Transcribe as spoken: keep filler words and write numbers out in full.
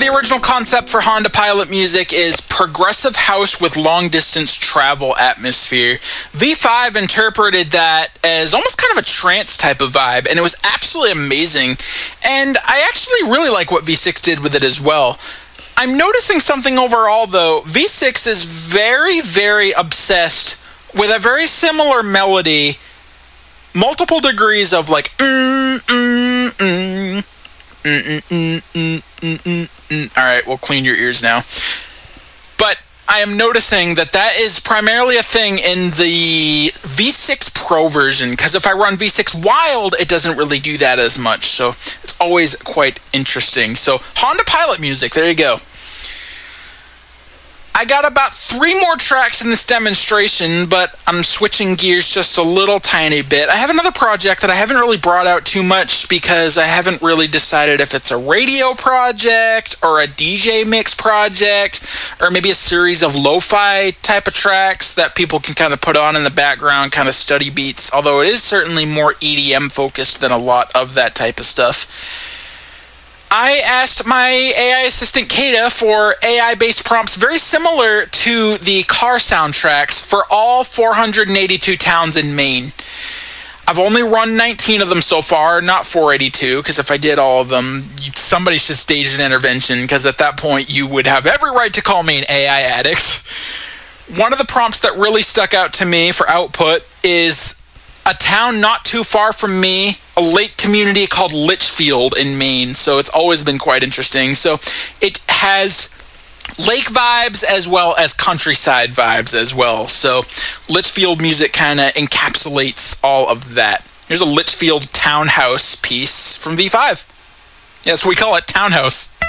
the original concept for Honda Pilot Music is progressive house with long-distance travel atmosphere. V five interpreted that as almost kind of a trance type of vibe, and it was absolutely amazing. And I actually really like what V six did with it as well. I'm noticing something overall, though. V six is very, very obsessed with a very similar melody, multiple degrees of like mm, mm, mm, mm, mm, mm, mm, mm, mm. All right, we'll clean your ears now. But I am noticing that that is primarily a thing in the V six Pro version, because if I run V six Wild, it doesn't really do that as much. So it's always quite interesting. So Honda Pilot Music, there you go. I got about three more tracks in this demonstration, but I'm switching gears just a little tiny bit. I have another project that I haven't really brought out too much because I haven't really decided if it's a radio project or a D J mix project or maybe a series of lo-fi type of tracks that people can kind of put on in the background, kind of study beats, although it is certainly more E D M focused than a lot of that type of stuff. I asked my A I assistant Kata for A I-based prompts very similar to the car soundtracks for all four hundred eighty-two towns in Maine. I've only run nineteen of them so far, not four eighty-two, because if I did all of them, somebody should stage an intervention, because at that point you would have every right to call me an A I addict. One of the prompts that really stuck out to me for output is a town not too far from me, a lake community called Litchfield in Maine. So it's always been quite interesting. So it has lake vibes as well as countryside vibes as well. So Litchfield music kind of encapsulates all of that. Here's a Litchfield townhouse piece from V five. Yes, we call it Townhouse.